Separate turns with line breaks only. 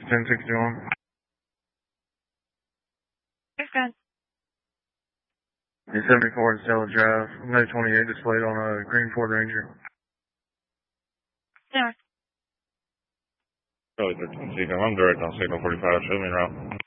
1061.
Yes, good.
It's 74 Stella Drive, May 28 displayed on a green Ford Ranger.
Yeah.
Charlie 13, I'm direct on signal 45, show me route.